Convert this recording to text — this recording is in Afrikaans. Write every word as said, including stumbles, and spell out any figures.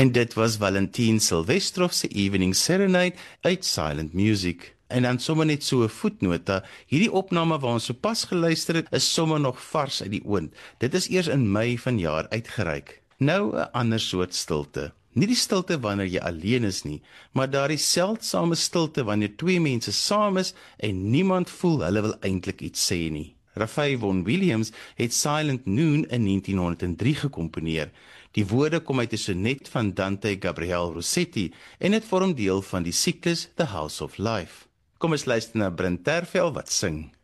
En dit was Valentin Silvestrov se Evening Serenade uit Silent Music. En dan sommer net so 'n voetnota, hierdie opname waar ons sopas geluister het, is sommer nog vars uit die oond. Dit is eers in Mei vanjaar uitgereik. Nou 'n ander soort stilte. Nie die stilte wanneer jy alleen is nie, maar daardie seldsame stilte wanneer twee mense saam is en niemand voel hulle wil eintlik iets sê nie. Raphael Vaughan Williams het Silent Noon in negentien honderd drie gekomponeer. Die woorde kom uit 'n sonnet van Dante Gabriel Rossetti en dit vorm deel van die siklus The House of Life. Kom ons luister na Brent Terfel wat sing.